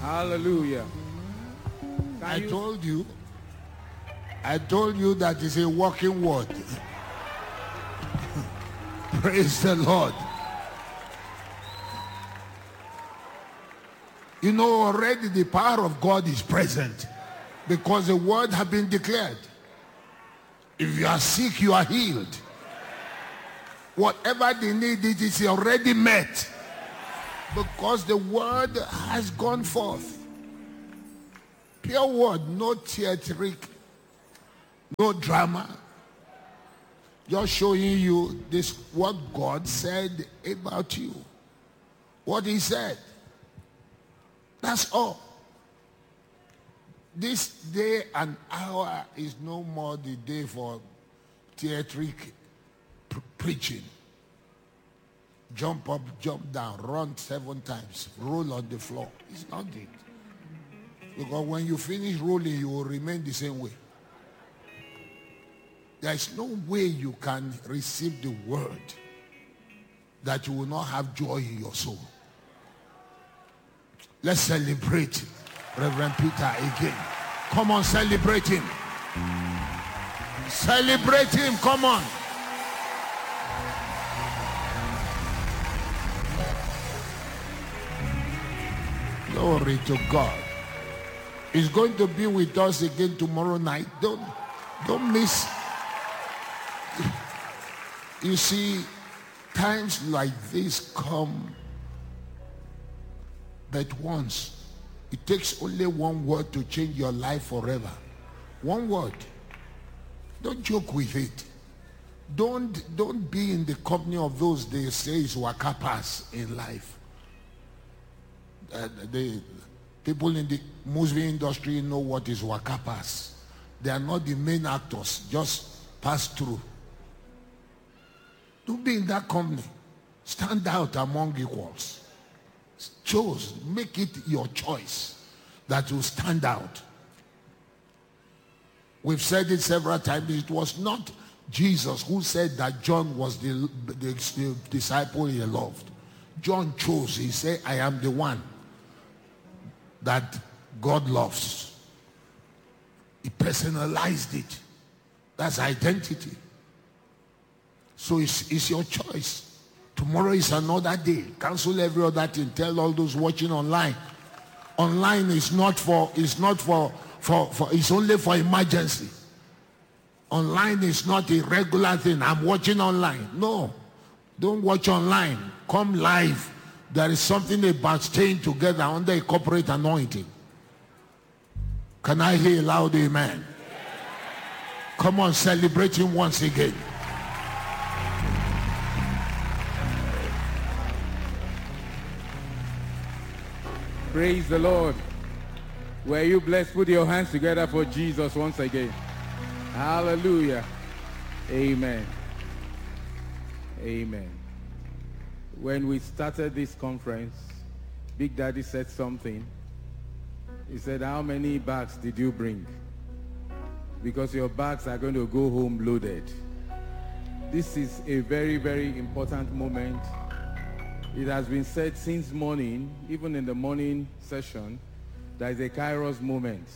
Hallelujah. I told you that it's a walking word. Praise the Lord. You know, already the power of God is present because the word has been declared. If you are sick, you are healed. Whatever the need is, it's already met because the word has gone forth. Pure word, no theatric, no drama. Just showing you this, what God said about you. What he said. That's all. This day and hour is no more the day for theatric preaching. Jump up, jump down, run 7 times, roll on the floor. It's not it. Because when you finish rolling, you will remain the same way. There is no way you can receive the word that you will not have joy in your soul. Let's celebrate Reverend Peter again. Come on, celebrate him. Celebrate him, come on. Glory to God. He's going to be with us again tomorrow night. Don't miss. You see, times like this come but once. It takes only one word to change your life forever. One word. Don't joke with it. Don't be in the company of those they say is wakapas in life. The people in the movie industry know what is wakapas. They are not the main actors. Just pass through. Don't be in that company. Stand out among equals. Make it your choice that you stand out. We've said it several times. It was not Jesus who said that John was the disciple he loved. John chose. He said, I am the one that God loves. He personalized it. That's identity. So it's your choice. Tomorrow is another day. Cancel every other thing. Tell all those watching online. Online is it's only for emergency. Online is not a regular thing. I'm watching online. No. Don't watch online. Come live. There is something about staying together under a corporate anointing. Can I hear a loud amen? Come on, celebrate him once again. Praise the Lord. Were you blessed? Put your hands together for Jesus once again. Hallelujah. Amen. Amen. When we started this conference, Big Daddy said something. He said, how many bags did you bring? Because your bags are going to go home loaded. This is a very, very important moment. It has been said since morning, even in the morning session, there is a Kairos moment.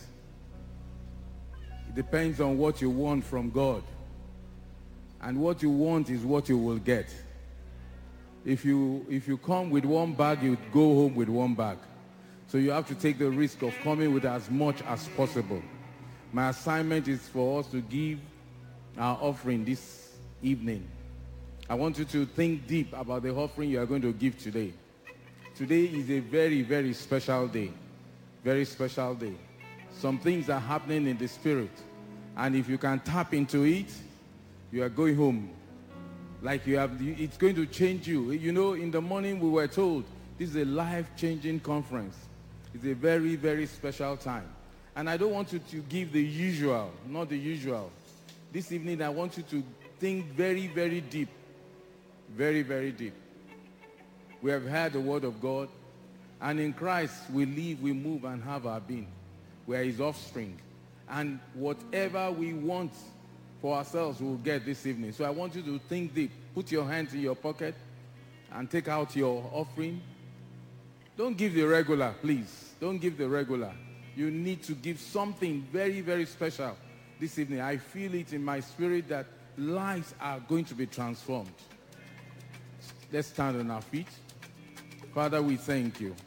It depends on what you want from God. And what you want is what you will get. If you come with one bag, you go home with one bag. So you have to take the risk of coming with as much as possible. My assignment is for us to give our offering this evening. I want you to think deep about the offering you are going to give today. Today is a very, very special day. Very special day. Some things are happening in the spirit. And if you can tap into it, you are going home. Like it's going to change you. You know, in the morning we were told, this is a life-changing conference. It's a very, very special time. And I don't want you to give the usual, not the usual. This evening I want you to think very, very deep. Very, very deep. We have heard the word of God, and in Christ we live, we move, and have our being. We are his offspring. And whatever we want for ourselves, we'll get this evening. So I want you to think deep. Put your hands in your pocket and take out your offering. Don't give the regular, please. Don't give the regular. You need to give something very, very special this evening. I feel it in my spirit that lives are going to be transformed. Let's stand on our feet. Father, we thank you.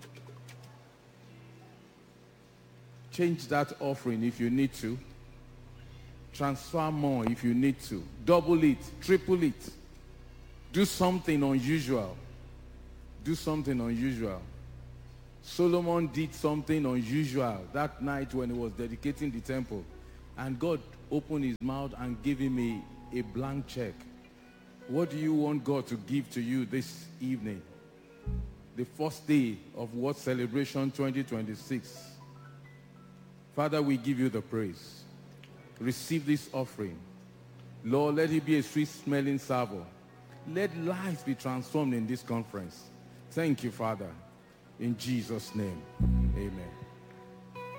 Change that offering if you need to. Transfer more if you need to. Double it, triple it. Do something unusual. Do something unusual. Solomon did something unusual that night when he was dedicating the temple. And God opened his mouth and gave him a blank check. What do you want God to give to you this evening? The first day of what celebration 2026? Father, we give you the praise. Receive this offering. Lord, let it be a sweet-smelling savour. Let lives be transformed in this conference. Thank you, Father. In Jesus' name, amen.